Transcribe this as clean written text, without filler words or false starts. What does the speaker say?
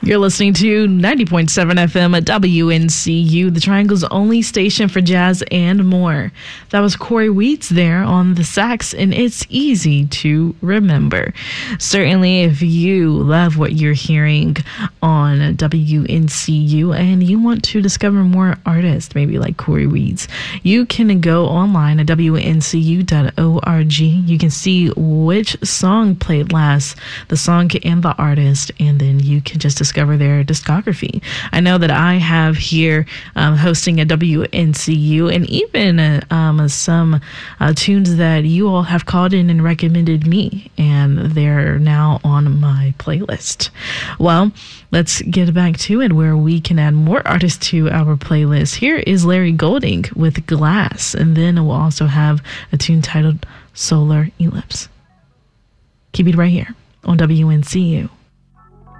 You're listening to 90.7 FM at WNCU, the Triangle's only station for jazz and more. That was Corey Wheats there on the sax, and it's easy to remember. Certainly, if you love what you're hearing on WNCU and you want to discover more artists, maybe like Corey Wheats, you can go online at WNCU.org. You can see which song played last, the song and the artist, and then you can just discover their discography. I know that I have here hosting at WNCU, and even some tunes that you all have called in and recommended me, and they're now on my playlist. Well, let's get back to it where we can add more artists to our playlist. Here is Larry Golding with Glass, and then we'll also have a tune titled Solar Ellipse. Keep it right here on WNCU.